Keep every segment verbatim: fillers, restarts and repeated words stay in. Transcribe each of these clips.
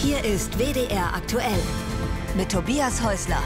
Hier ist W D R aktuell mit Tobias Häusler.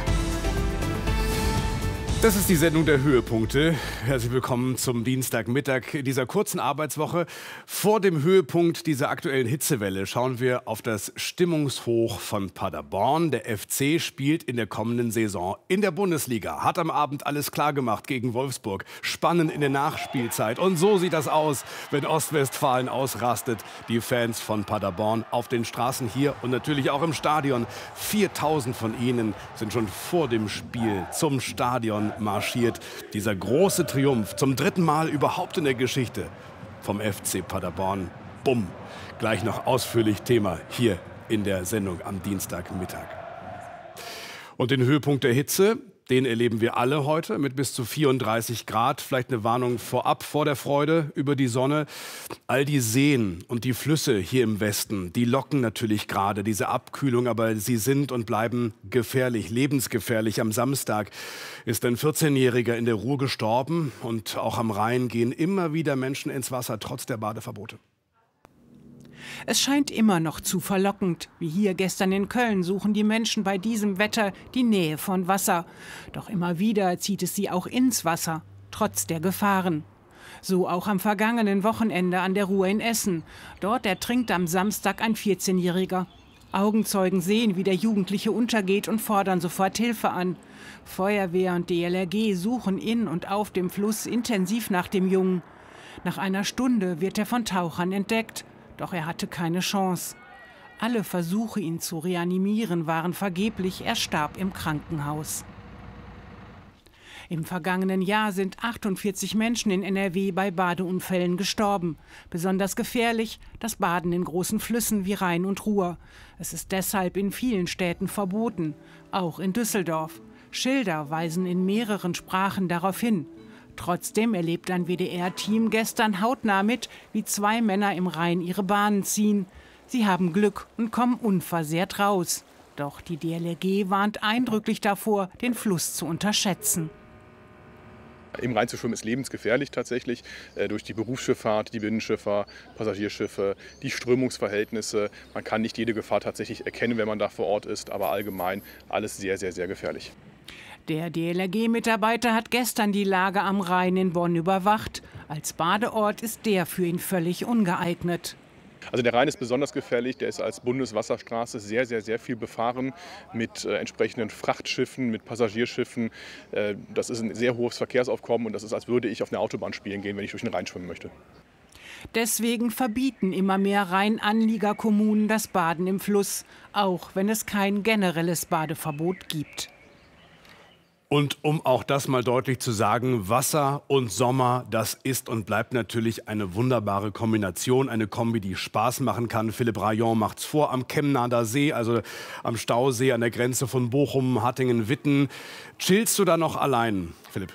Das ist die Sendung der Höhepunkte. Herzlich willkommen zum Dienstagmittag dieser kurzen Arbeitswoche. Vor dem Höhepunkt dieser aktuellen Hitzewelle schauen wir auf das Stimmungshoch von Paderborn. Der F C spielt in der kommenden Saison in der Bundesliga. Hat am Abend alles klargemacht gegen Wolfsburg. Spannend in der Nachspielzeit. Und so sieht das aus, wenn Ostwestfalen ausrastet. Die Fans von Paderborn auf den Straßen hier und natürlich auch im Stadion. viertausend von ihnen sind schon vor dem Spiel zum Stadion marschiert. Dieser große Triumph zum dritten Mal überhaupt in der Geschichte vom F C Paderborn. Bumm. Gleich noch ausführlich Thema hier in der Sendung am Dienstagmittag. Und den Höhepunkt der Hitze, den erleben wir alle heute mit bis zu vierunddreißig Grad. Vielleicht eine Warnung vorab vor der Freude über die Sonne. All die Seen und die Flüsse hier im Westen, die locken natürlich gerade diese Abkühlung, aber sie sind und bleiben gefährlich, lebensgefährlich. Am Samstag ist ein vierzehnjähriger in der Ruhr gestorben und auch am Rhein gehen immer wieder Menschen ins Wasser, trotz der Badeverbote. Es scheint immer noch zu verlockend. Wie hier gestern in Köln suchen die Menschen bei diesem Wetter die Nähe von Wasser. Doch immer wieder zieht es sie auch ins Wasser, trotz der Gefahren. So auch am vergangenen Wochenende an der Ruhr in Essen. Dort ertrinkt am Samstag ein vierzehnjähriger. Augenzeugen sehen, wie der Jugendliche untergeht und fordern sofort Hilfe an. Feuerwehr und D L R G suchen in und auf dem Fluss intensiv nach dem Jungen. Nach einer Stunde wird er von Tauchern entdeckt. Doch er hatte keine Chance. Alle Versuche, ihn zu reanimieren, waren vergeblich. Er starb im Krankenhaus. Im vergangenen Jahr sind achtundvierzig Menschen in N R W bei Badeunfällen gestorben. Besonders gefährlich das Baden in großen Flüssen wie Rhein und Ruhr. Es ist deshalb in vielen Städten verboten, auch in Düsseldorf. Schilder weisen in mehreren Sprachen darauf hin. Trotzdem erlebt ein W D R-Team gestern hautnah mit, wie zwei Männer im Rhein ihre Bahnen ziehen. Sie haben Glück und kommen unversehrt raus. Doch die D L R G warnt eindrücklich davor, den Fluss zu unterschätzen. Im Rhein zu schwimmen ist lebensgefährlich tatsächlich, äh, durch die Berufsschifffahrt, die Binnenschiffer, Passagierschiffe, die Strömungsverhältnisse. Man kann nicht jede Gefahr tatsächlich erkennen, wenn man da vor Ort ist, aber allgemein alles sehr, sehr, sehr gefährlich. Der D L R G-Mitarbeiter hat gestern die Lage am Rhein in Bonn überwacht. Als Badeort ist der für ihn völlig ungeeignet. Also der Rhein ist besonders gefährlich, der ist als Bundeswasserstraße sehr, sehr, sehr viel befahren mit äh, entsprechenden Frachtschiffen, mit Passagierschiffen. Äh, das ist ein sehr hohes Verkehrsaufkommen und das ist, als würde ich auf einer Autobahn spielen gehen, wenn ich durch den Rhein schwimmen möchte. Deswegen verbieten immer mehr Rheinanliegerkommunen das Baden im Fluss, auch wenn es kein generelles Badeverbot gibt. Und um auch das mal deutlich zu sagen, Wasser und Sommer, das ist und bleibt natürlich eine wunderbare Kombination, eine Kombi, die Spaß machen kann. Philipp Rayon macht's vor am Chemnader See, also am Stausee an der Grenze von Bochum, Hattingen, Witten. Chillst du da noch allein, Philipp?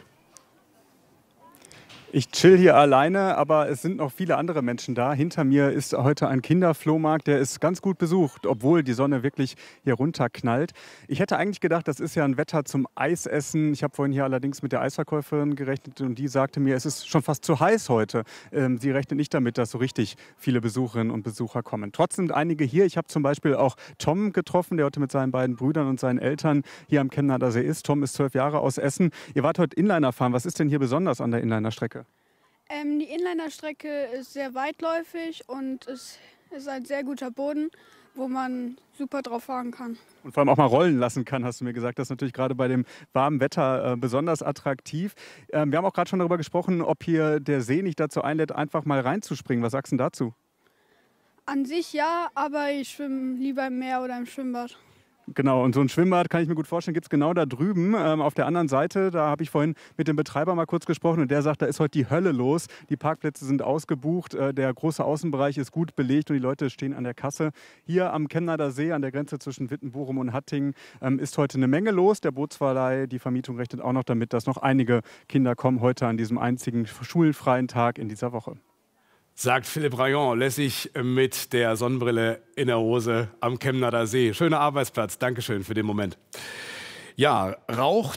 Ich chill hier alleine, aber es sind noch viele andere Menschen da. Hinter mir ist heute ein Kinderflohmarkt, der ist ganz gut besucht, obwohl die Sonne wirklich hier runterknallt. Ich hätte eigentlich gedacht, das ist ja ein Wetter zum Eisessen. Ich habe vorhin hier allerdings mit der Eisverkäuferin gerechnet und die sagte mir, es ist schon fast zu heiß heute. Ähm, sie rechnet nicht damit, dass so richtig viele Besucherinnen und Besucher kommen. Trotzdem sind einige hier. Ich habe zum Beispiel auch Tom getroffen, der heute mit seinen beiden Brüdern und seinen Eltern hier am Chemnader See ist. Tom ist zwölf Jahre aus Essen. Ihr wart heute Inliner fahren. Was ist denn hier besonders an der Inlinerstrecke? Ähm, die Inlinerstrecke ist sehr weitläufig und es ist ein sehr guter Boden, wo man super drauf fahren kann. Und vor allem auch mal rollen lassen kann, hast du mir gesagt. Das ist natürlich gerade bei dem warmen Wetter äh, besonders attraktiv. Ähm, wir haben auch gerade schon darüber gesprochen, ob hier der See nicht dazu einlädt, einfach mal reinzuspringen. Was sagst du dazu? An sich ja, aber ich schwimme lieber im Meer oder im Schwimmbad. Genau, und so ein Schwimmbad, kann ich mir gut vorstellen, gibt es genau da drüben ähm, auf der anderen Seite. Da habe ich vorhin mit dem Betreiber mal kurz gesprochen und der sagt, da ist heute die Hölle los. Die Parkplätze sind ausgebucht, äh, der große Außenbereich ist gut belegt und die Leute stehen an der Kasse. Hier am Chemnader See, an der Grenze zwischen Witten, Bochum und Hattingen, ähm, ist heute eine Menge los. Der Bootsverleih, die Vermietung rechnet auch noch damit, dass noch einige Kinder kommen heute an diesem einzigen schulfreien Tag in dieser Woche. Sagt Philipp Rayon, lässig mit der Sonnenbrille in der Hose am Chemnader See. Schöner Arbeitsplatz, Dankeschön für den Moment. Ja, raucht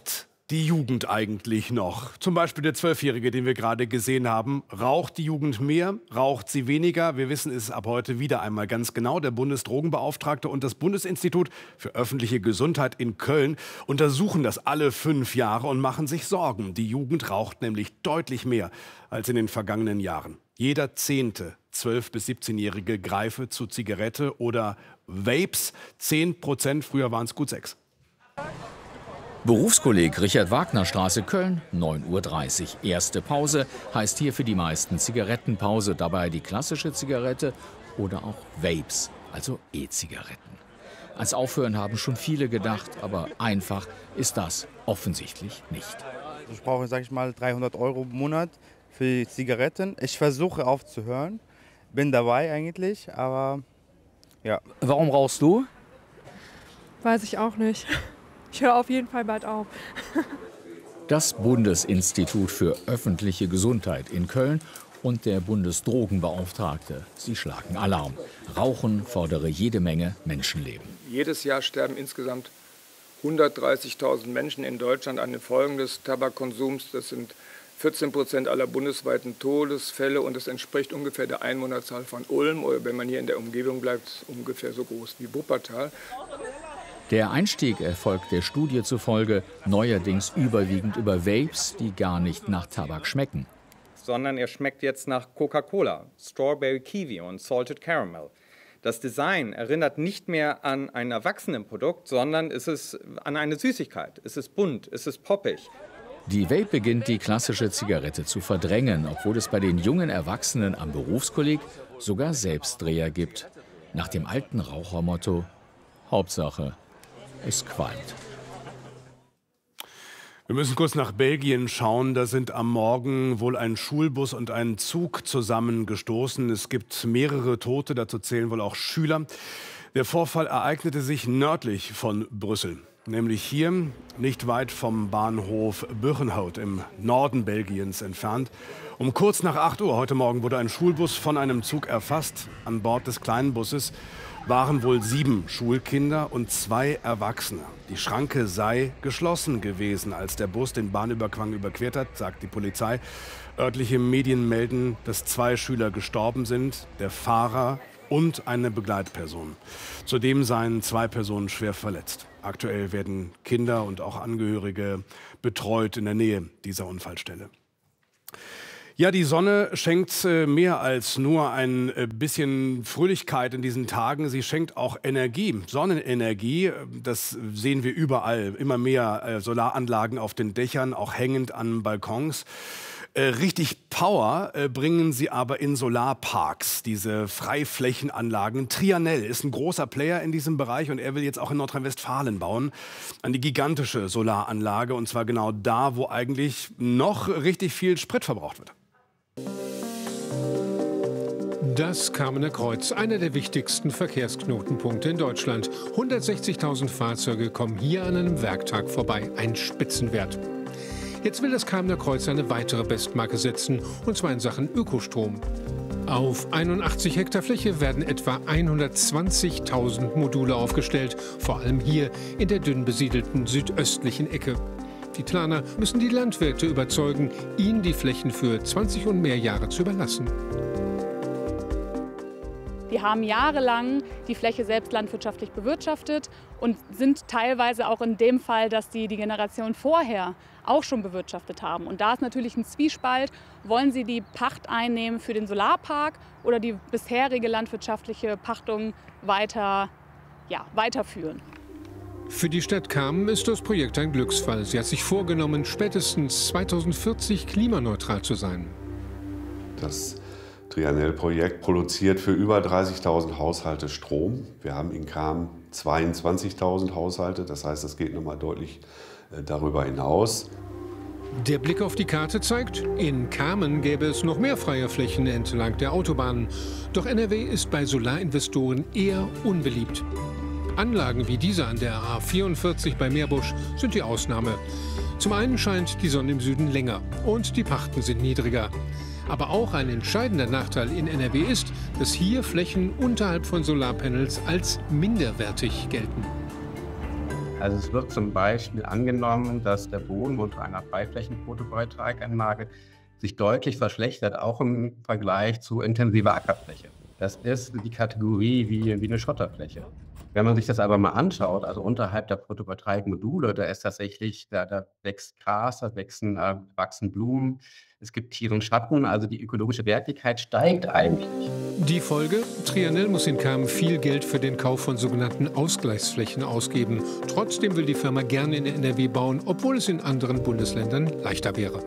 die Jugend eigentlich noch? Zum Beispiel der Zwölfjährige, den wir gerade gesehen haben. Raucht die Jugend mehr? Raucht sie weniger? Wir wissen es ab heute wieder einmal ganz genau. Der Bundesdrogenbeauftragte und das Bundesinstitut für öffentliche Gesundheit in Köln untersuchen das alle fünf Jahre und machen sich Sorgen. Die Jugend raucht nämlich deutlich mehr als in den vergangenen Jahren. Jeder zehnte zwölf- bis siebzehnjährige greife zu Zigarette oder Vapes. zehn Prozent, früher waren es gut sechs. Berufskolleg Richard-Wagner-Straße, Köln, neun Uhr dreißig. Erste Pause heißt hier für die meisten Zigarettenpause. Dabei die klassische Zigarette oder auch Vapes, also E-Zigaretten. Ans Aufhören haben schon viele gedacht, aber einfach ist das offensichtlich nicht. Ich brauche, sag ich mal, dreihundert Euro im Monat für die Zigaretten. Ich versuche aufzuhören, bin dabei eigentlich, aber ja. Warum rauchst du? Weiß ich auch nicht. Ich höre auf jeden Fall bald auf. Das Bundesinstitut für öffentliche Gesundheit in Köln und der Bundesdrogenbeauftragte, sie schlagen Alarm. Rauchen fordere jede Menge Menschenleben. Jedes Jahr sterben insgesamt hundertdreißigtausend Menschen in Deutschland an den Folgen des Tabakkonsums. Das sind vierzehn Prozent aller bundesweiten Todesfälle und das entspricht ungefähr der Einwohnerzahl von Ulm oder wenn man hier in der Umgebung bleibt, ungefähr so groß wie Wuppertal. Der Einstieg erfolgt der Studie zufolge neuerdings überwiegend über Vapes, die gar nicht nach Tabak schmecken. Sondern er schmeckt jetzt nach Coca-Cola, Strawberry Kiwi und Salted Caramel. Das Design erinnert nicht mehr an ein Erwachsenenprodukt, sondern es ist an eine Süßigkeit. Es ist bunt, es ist poppig. Die Vape beginnt die klassische Zigarette zu verdrängen, obwohl es bei den jungen Erwachsenen am Berufskolleg sogar Selbstdreher gibt. Nach dem alten Rauchermotto: Hauptsache, es qualmt. Wir müssen kurz nach Belgien schauen. Da sind am Morgen wohl ein Schulbus und ein Zug zusammengestoßen. Es gibt mehrere Tote, dazu zählen wohl auch Schüler. Der Vorfall ereignete sich nördlich von Brüssel, nämlich hier, nicht weit vom Bahnhof Buggenhout im Norden Belgiens entfernt. Um kurz nach acht Uhr heute Morgen wurde ein Schulbus von einem Zug erfasst. An Bord des kleinen Busses waren wohl sieben Schulkinder und zwei Erwachsene. Die Schranke sei geschlossen gewesen, als der Bus den Bahnübergang überquert hat, sagt die Polizei. Örtliche Medien melden, dass zwei Schüler gestorben sind, der Fahrer und eine Begleitperson. Zudem seien zwei Personen schwer verletzt. Aktuell werden Kinder und auch Angehörige betreut in der Nähe dieser Unfallstelle. Ja, die Sonne schenkt mehr als nur ein bisschen Fröhlichkeit in diesen Tagen. Sie schenkt auch Energie, Sonnenenergie. Das sehen wir überall. Immer mehr Solaranlagen auf den Dächern, auch hängend an Balkons. Richtig Power bringen sie aber in Solarparks, diese Freiflächenanlagen. Trianel ist ein großer Player in diesem Bereich und er will jetzt auch in Nordrhein-Westfalen bauen. Eine gigantische Solaranlage und zwar genau da, wo eigentlich noch richtig viel Sprit verbraucht wird. Das Kamener Kreuz, einer der wichtigsten Verkehrsknotenpunkte in Deutschland. hundertsechzigtausend Fahrzeuge kommen hier an einem Werktag vorbei. Ein Spitzenwert. Jetzt will das Kamener Kreuz eine weitere Bestmarke setzen, und zwar in Sachen Ökostrom. Auf einundachtzig Hektar Fläche werden etwa hundertzwanzigtausend Module aufgestellt, vor allem hier in der dünn besiedelten südöstlichen Ecke. Die Planer müssen die Landwirte überzeugen, ihnen die Flächen für zwanzig und mehr Jahre zu überlassen. Die haben jahrelang die Fläche selbst landwirtschaftlich bewirtschaftet und sind teilweise auch in dem Fall, dass die die Generation vorher auch schon bewirtschaftet haben. Und da ist natürlich ein Zwiespalt. Wollen sie die Pacht einnehmen für den Solarpark oder die bisherige landwirtschaftliche Pachtung weiter, ja, weiterführen? Für die Stadt Kamen ist das Projekt ein Glücksfall. Sie hat sich vorgenommen, spätestens zweitausendvierzig klimaneutral zu sein. Das Trianel-Projekt produziert für über dreißigtausend Haushalte Strom. Wir haben in Kamen zweiundzwanzigtausend Haushalte, das heißt, das geht noch mal deutlich darüber hinaus. Der Blick auf die Karte zeigt, in Kamen gäbe es noch mehr freie Flächen entlang der Autobahnen. Doch N R W ist bei Solarinvestoren eher unbeliebt. Anlagen wie diese an der A vierundvierzig bei Meerbusch sind die Ausnahme. Zum einen scheint die Sonne im Süden länger und die Pachten sind niedriger. Aber auch ein entscheidender Nachteil in N R W ist, dass hier Flächen unterhalb von Solarpanels als minderwertig gelten. Also es wird zum Beispiel angenommen, dass der Boden unter einer Freiflächen-Photovoltaikanlage sich deutlich verschlechtert, auch im Vergleich zu intensiver Ackerfläche. Das ist die Kategorie wie, wie eine Schotterfläche. Wenn man sich das aber mal anschaut, also unterhalb der Photovoltaikmodule, da ist tatsächlich, da, da wächst Gras, da wachsen, äh, wachsen Blumen, es gibt Tiere und Schatten, also die ökologische Wertigkeit steigt eigentlich. Die Folge? Trianel muss in Cham viel Geld für den Kauf von sogenannten Ausgleichsflächen ausgeben. Trotzdem will die Firma gerne in N R W bauen, obwohl es in anderen Bundesländern leichter wäre.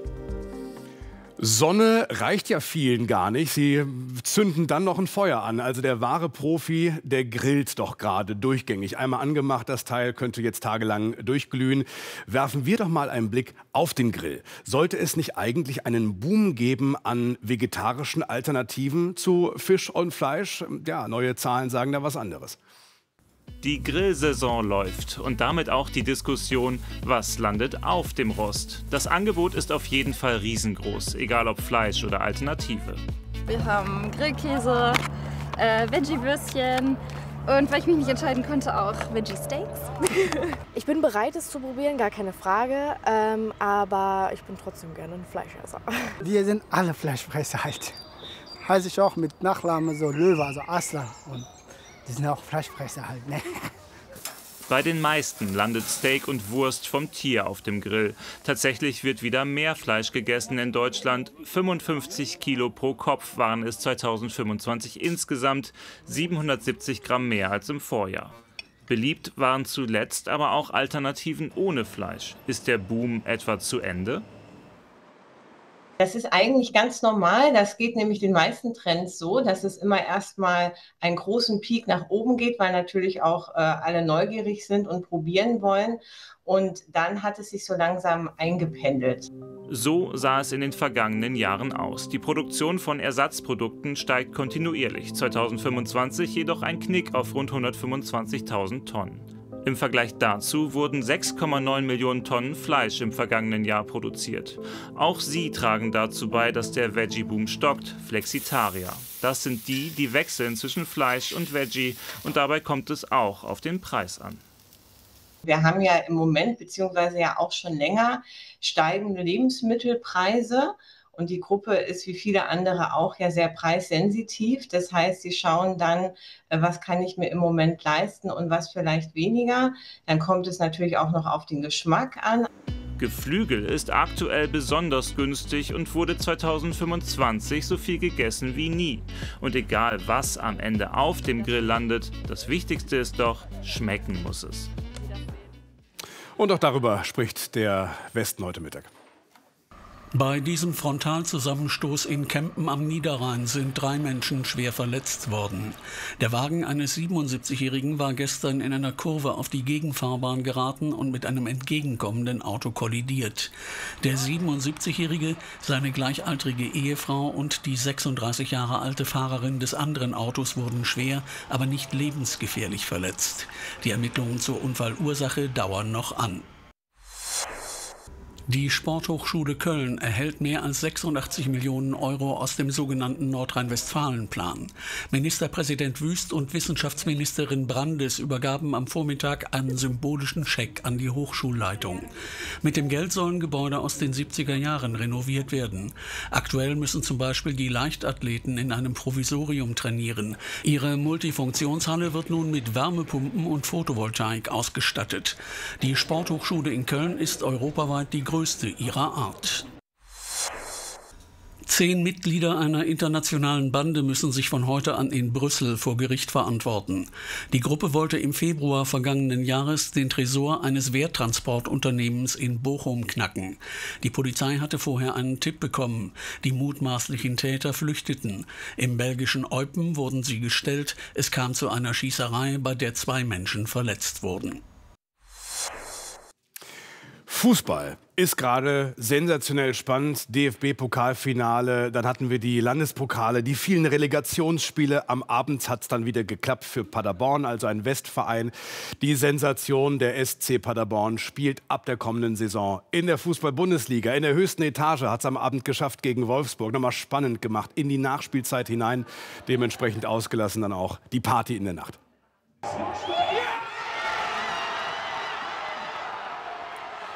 Sonne reicht ja vielen gar nicht. Sie zünden dann noch ein Feuer an. Also der wahre Profi, der grillt doch gerade durchgängig. Einmal angemacht, das Teil könnte jetzt tagelang durchglühen. Werfen wir doch mal einen Blick auf den Grill. Sollte es nicht eigentlich einen Boom geben an vegetarischen Alternativen zu Fisch und Fleisch? Ja, neue Zahlen sagen da was anderes. Die Grillsaison läuft und damit auch die Diskussion, was landet auf dem Rost. Das Angebot ist auf jeden Fall riesengroß, egal ob Fleisch oder Alternative. Wir haben Grillkäse, äh, Veggie-Würstchen und, weil ich mich nicht entscheiden konnte, auch Veggie-Steaks. Ich bin bereit, es zu probieren, gar keine Frage, ähm, aber ich bin trotzdem gerne ein Fleischesser. Wir sind alle Fleischfresser halt. Heiße ich auch mit Nachname so Löwe, also Aslan. Und die sind auch Fleischfresser halt, ne? Bei den meisten landet Steak und Wurst vom Tier auf dem Grill. Tatsächlich wird wieder mehr Fleisch gegessen in Deutschland. fünfundfünfzig Kilo pro Kopf waren es zweitausendfünfundzwanzig insgesamt, siebenhundertsiebzig Gramm mehr als im Vorjahr. Beliebt waren zuletzt aber auch Alternativen ohne Fleisch. Ist der Boom etwa zu Ende? Das ist eigentlich ganz normal. Das geht nämlich den meisten Trends so, dass es immer erstmal einen großen Peak nach oben geht, weil natürlich auch äh, alle neugierig sind und probieren wollen. Und dann hat es sich so langsam eingependelt. So sah es in den vergangenen Jahren aus. Die Produktion von Ersatzprodukten steigt kontinuierlich. zweitausendfünfundzwanzig jedoch ein Knick auf rund hundertfünfundzwanzigtausend Tonnen. Im Vergleich dazu wurden sechs Komma neun Millionen Tonnen Fleisch im vergangenen Jahr produziert. Auch sie tragen dazu bei, dass der Veggie-Boom stockt, Flexitarier. Das sind die, die wechseln zwischen Fleisch und Veggie und dabei kommt es auch auf den Preis an. Wir haben ja im Moment, beziehungsweise ja auch schon länger, steigende Lebensmittelpreise. Und die Gruppe ist wie viele andere auch ja sehr preissensitiv. Das heißt, sie schauen dann, was kann ich mir im Moment leisten und was vielleicht weniger. Dann kommt es natürlich auch noch auf den Geschmack an. Geflügel ist aktuell besonders günstig und wurde zweitausendfünfundzwanzig so viel gegessen wie nie. Und egal, was am Ende auf dem Grill landet, das Wichtigste ist doch, schmecken muss es. Und auch darüber spricht der Westen heute Mittag. Bei diesem Frontalzusammenstoß in Kempen am Niederrhein sind drei Menschen schwer verletzt worden. Der Wagen eines siebenundsiebzigjährigen war gestern in einer Kurve auf die Gegenfahrbahn geraten und mit einem entgegenkommenden Auto kollidiert. Der siebenundsiebzigjährige, seine gleichaltrige Ehefrau und die sechsunddreißig Jahre alte Fahrerin des anderen Autos wurden schwer, aber nicht lebensgefährlich verletzt. Die Ermittlungen zur Unfallursache dauern noch an. Die Sporthochschule Köln erhält mehr als sechsundachtzig Millionen Euro aus dem sogenannten Nordrhein-Westfalen-Plan. Ministerpräsident Wüst und Wissenschaftsministerin Brandes übergaben am Vormittag einen symbolischen Scheck an die Hochschulleitung. Mit dem Geld sollen Gebäude aus den siebziger Jahren renoviert werden. Aktuell müssen zum Beispiel die Leichtathleten in einem Provisorium trainieren. Ihre Multifunktionshalle wird nun mit Wärmepumpen und Photovoltaik ausgestattet. Die Sporthochschule in Köln ist europaweit die größte größte ihrer Art. Zehn Mitglieder einer internationalen Bande müssen sich von heute an in Brüssel vor Gericht verantworten. Die Gruppe wollte im Februar vergangenen Jahres den Tresor eines Werttransportunternehmens in Bochum knacken. Die Polizei hatte vorher einen Tipp bekommen. Die mutmaßlichen Täter flüchteten. Im belgischen Eupen wurden sie gestellt. Es kam zu einer Schießerei, bei der zwei Menschen verletzt wurden. Fußball ist gerade sensationell spannend. D F B-Pokalfinale, dann hatten wir die Landespokale, die vielen Relegationsspiele. Am Abend hat es dann wieder geklappt für Paderborn, also ein Westverein. Die Sensation, der S C Paderborn, spielt ab der kommenden Saison in der Fußball-Bundesliga. In der höchsten Etage hat es am Abend geschafft gegen Wolfsburg. Nochmal spannend gemacht, in die Nachspielzeit hinein. Dementsprechend ausgelassen dann auch die Party in der Nacht.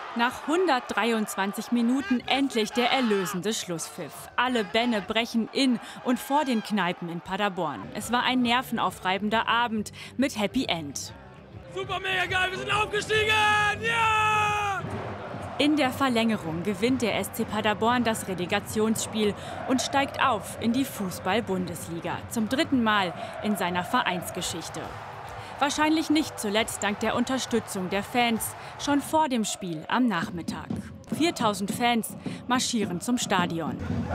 Nach hundertdreiundzwanzig Minuten endlich der erlösende Schlusspfiff. Alle Bänne brechen in und vor den Kneipen in Paderborn. Es war ein nervenaufreibender Abend mit Happy End. Super, mega geil, wir sind aufgestiegen! Ja! In der Verlängerung gewinnt der S C Paderborn das Relegationsspiel und steigt auf in die Fußball-Bundesliga. Zum dritten Mal in seiner Vereinsgeschichte. Wahrscheinlich nicht zuletzt dank der Unterstützung der Fans, schon vor dem Spiel am Nachmittag. viertausend Fans marschieren zum Stadion.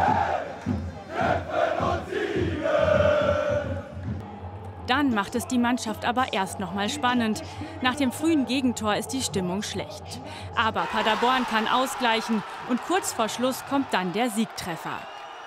Dann macht es die Mannschaft aber erst noch mal spannend. Nach dem frühen Gegentor ist die Stimmung schlecht. Aber Paderborn kann ausgleichen und kurz vor Schluss kommt dann der Siegtreffer.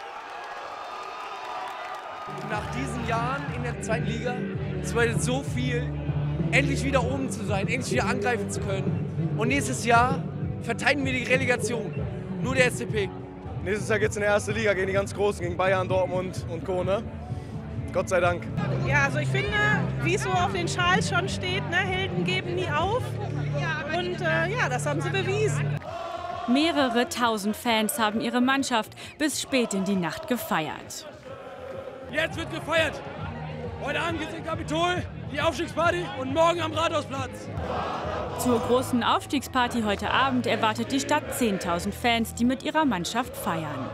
Nach diesen Jahren in der zweiten Liga, es bedeutet so viel, endlich wieder oben zu sein, endlich wieder angreifen zu können. Und nächstes Jahr verteidigen wir die Relegation. Nur der S C P. Nächstes Jahr geht es in der ersten Liga gegen die ganz Großen, gegen Bayern, Dortmund und Co. Ne? Gott sei Dank. Ja, also ich finde, wie es so auf den Schals schon steht, ne, Helden geben nie auf. Und äh, ja, das haben sie bewiesen. Mehrere tausend Fans haben ihre Mannschaft bis spät in die Nacht gefeiert. Jetzt wird gefeiert. Heute Abend geht's in Kapitol, die Aufstiegsparty und morgen am Rathausplatz. Zur großen Aufstiegsparty heute Abend erwartet die Stadt zehntausend Fans, die mit ihrer Mannschaft feiern.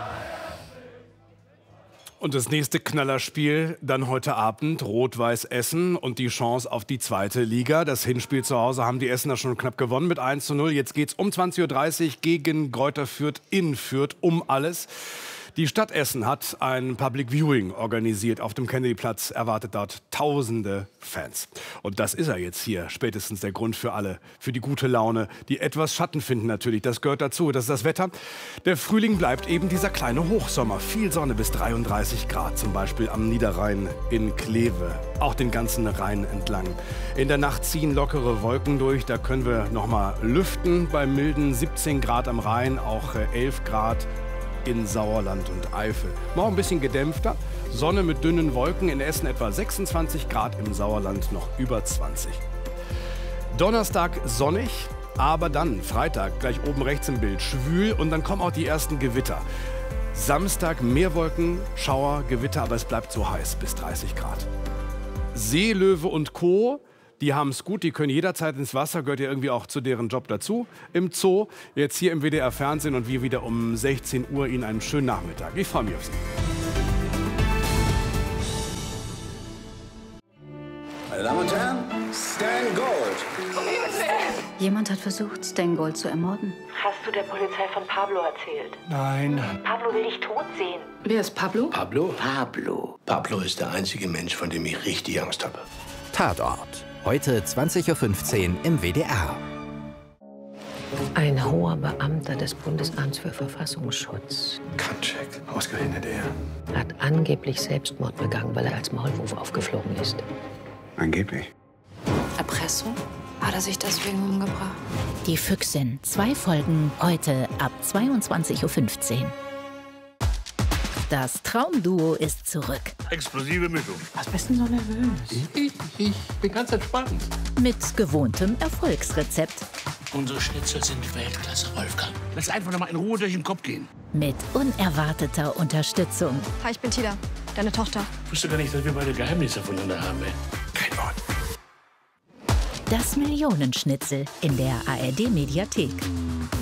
Und das nächste Knallerspiel dann heute Abend, Rot-Weiß Essen und die Chance auf die zweite Liga. Das Hinspiel zu Hause haben die Essener schon knapp gewonnen mit eins zu null. Jetzt geht's um zwanzig Uhr dreißig gegen Greuther Fürth in Fürth um alles. Die Stadt Essen hat ein Public Viewing organisiert auf dem Kennedyplatz, erwartet dort tausende Fans. Und das ist ja jetzt hier spätestens der Grund für alle, für die gute Laune, die etwas Schatten finden natürlich, das gehört dazu, das ist das Wetter. Der Frühling bleibt eben dieser kleine Hochsommer, viel Sonne bis dreiunddreißig Grad, zum Beispiel am Niederrhein in Kleve, auch den ganzen Rhein entlang. In der Nacht ziehen lockere Wolken durch, da können wir noch mal lüften, bei milden siebzehn Grad am Rhein, auch elf Grad in Sauerland und Eifel. Morgen ein bisschen gedämpfter, Sonne mit dünnen Wolken, in Essen etwa sechsundzwanzig Grad, im Sauerland noch über zwanzig. Donnerstag sonnig, aber dann Freitag gleich oben rechts im Bild schwül und dann kommen auch die ersten Gewitter. Samstag mehr Wolken, Schauer, Gewitter, aber es bleibt so heiß bis dreißig Grad. Seelöwe und Co., die haben es gut, die können jederzeit ins Wasser, gehört ja irgendwie auch zu deren Job dazu. Im Zoo, jetzt hier im W D R Fernsehen und wir wieder um sechzehn Uhr. Ihnen einen schönen Nachmittag. Ich freue mich auf Sie. Meine Damen und Herren, Stan Gold. Jemand hat versucht, Stan Gold zu ermorden. Hast du der Polizei von Pablo erzählt? Nein. Pablo will dich tot sehen. Wer ist Pablo? Pablo? Pablo. Pablo ist der einzige Mensch, von dem ich richtig Angst habe. Tatort. Heute zwanzig Uhr fünfzehn im W D R. Ein hoher Beamter des Bundesamts für Verfassungsschutz Kanczek, ausgerechnet er. hat angeblich Selbstmord begangen, weil er als Maulwurf aufgeflogen ist. Angeblich. Erpressung? Hat er sich deswegen umgebracht? Die Füchsin. Zwei Folgen heute ab zweiundzwanzig Uhr fünfzehn. Das Traumduo ist zurück. Explosive Mischung. Was bist denn so nervös? Ich, ich bin ganz entspannt. Mit gewohntem Erfolgsrezept. Unsere Schnitzel sind Weltklasse, Wolfgang. Lass einfach noch mal in Ruhe durch den Kopf gehen. Mit unerwarteter Unterstützung. Hi, ich bin Tida, deine Tochter. Ich wusste gar nicht, dass wir beide Geheimnisse voneinander haben, ey. Kein Wort. Das Millionenschnitzel in der A R D-Mediathek.